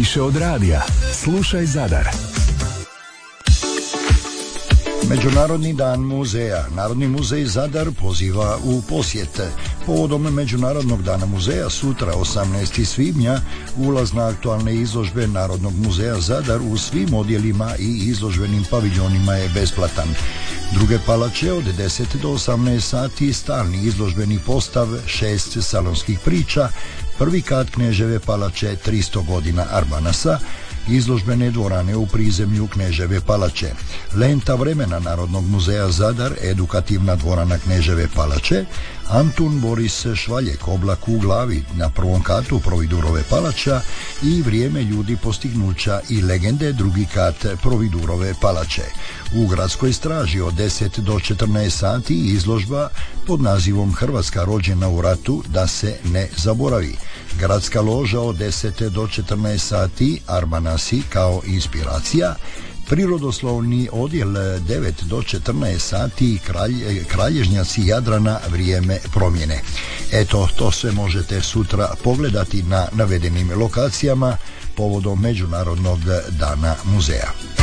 Više od radija. Slušaj Zadar. Međunarodni dan muzeja. Narodni muzej Zadar poziva u posjet. Povodom Međunarodnog dana muzeja sutra 18. svibnja ulaz na aktualne izložbe Narodnog muzeja Zadar u svim odjelima i izložbenim paviljonima je besplatan. Druge palače od 10 do 18 sati stalni izložbeni postav 6 salonskih priča, prvi kat Kneževe palače 300 godina Arbanasa, izložbene dvorane u prizemlju Kneževe palače, lenta vremena Narodnog muzeja Zadar, edukativna dvorana Kneževe palače, Antun Boris Švaljek, oblak u glavi na prvom katu Providurove palača i vrijeme ljudi postignuća i legende drugi kat Providurove palače. U gradskoj straži od 10 do 14 sati izložba pod nazivom Hrvatska rođena u ratu da se ne zaboravi. Gradska loža od 10 do 14 sati Arbanasi kao inspiracija. Prirodoslovni odjel 9 do 14 sati kralježnjaci Jadrana vrijeme promjene. Eto, to sve možete sutra pogledati na navedenim lokacijama povodom Međunarodnog dana muzeja.